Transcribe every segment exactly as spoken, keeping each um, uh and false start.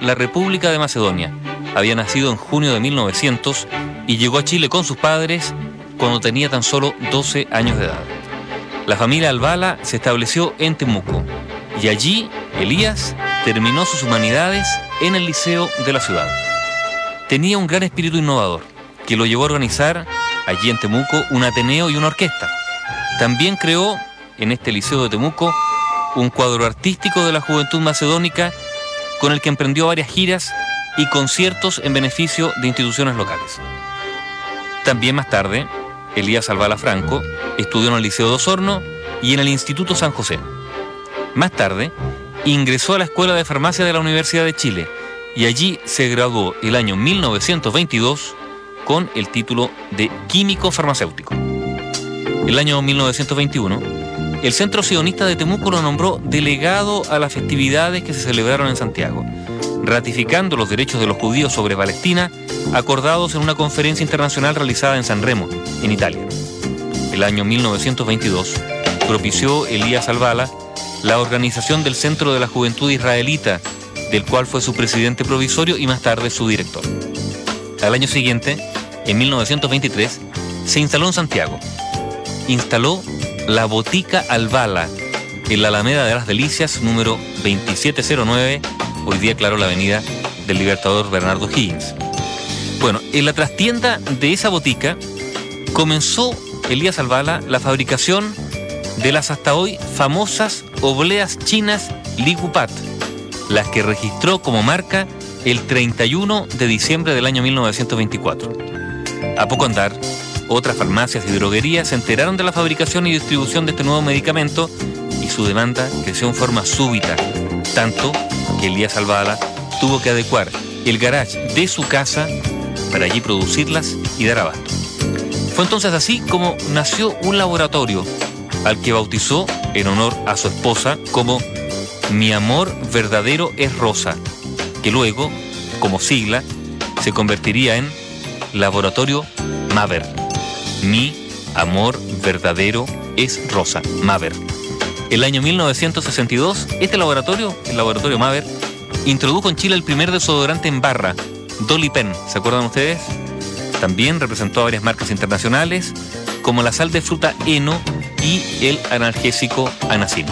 la República de Macedonia. Había nacido en junio de mil novecientos y llegó a Chile con sus padres cuando tenía tan solo doce años de edad. La familia Albala se estableció en Temuco y allí Elías terminó sus humanidades en el liceo de la ciudad. Tenía un gran espíritu innovador que lo llevó a organizar allí en Temuco un ateneo y una orquesta. También creó en este liceo de Temuco un cuadro artístico de la juventud macedónica con el que emprendió varias giras y conciertos en beneficio de instituciones locales. También más tarde, Elías Albala Franco estudió en el Liceo de Osorno y en el Instituto San José. Más tarde, ingresó a la Escuela de Farmacia de la Universidad de Chile y allí se graduó el año mil novecientos veintidós con el título de químico farmacéutico. El año mil novecientos veintiuno, el Centro Sionista de Temuco lo nombró delegado a las festividades que se celebraron en Santiago, ratificando los derechos de los judíos sobre Palestina, acordados en una conferencia internacional realizada en San Remo, en Italia. El año mil novecientos veintidós propició Elías Albala la organización del Centro de la Juventud Israelita, del cual fue su presidente provisorio y más tarde su director. Al año siguiente, en mil novecientos veintitrés, se instaló en Santiago. Instaló la Botica Albala en la Alameda de las Delicias, número veintisiete cero nueve, hoy día, claro, la avenida del Libertador Bernardo Higgins. Bueno, en la trastienda de esa botica comenzó Elías Albala la fabricación de las hasta hoy famosas obleas chinas Ligupat, las que registró como marca el treinta y uno de diciembre del año mil novecientos veinticuatro. A poco andar, otras farmacias y droguerías se enteraron de la fabricación y distribución de este nuevo medicamento y su demanda creció en forma súbita, tanto que Elías Albala tuvo que adecuar el garage de su casa para allí producirlas y dar abasto. Fue entonces así como nació un laboratorio al que bautizó en honor a su esposa como Mi Amor Verdadero es Rosa, que luego, como sigla, se convertiría en Laboratorio Maver. Mi Amor Verdadero es Rosa, Maver. El año mil novecientos sesenta y dos, este laboratorio, el Laboratorio Maver, introdujo en Chile el primer desodorante en barra, Dolly Pen, ¿se acuerdan ustedes? También representó a varias marcas internacionales, como la sal de fruta heno y el analgésico Anacin.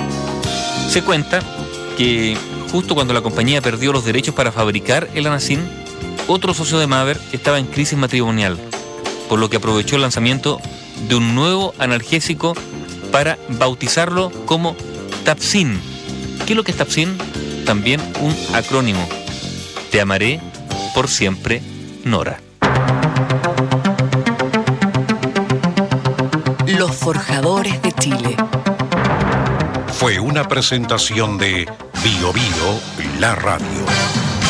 Se cuenta que justo cuando la compañía perdió los derechos para fabricar el Anacin, otro socio de Maver estaba en crisis matrimonial, por lo que aprovechó el lanzamiento de un nuevo analgésico para bautizarlo como Tapsin. ¿Qué es lo que es Tapsin? También un acrónimo. Te amaré por siempre, Nora. Los Forjadores de Chile. Fue una presentación de Bio Bio, la radio.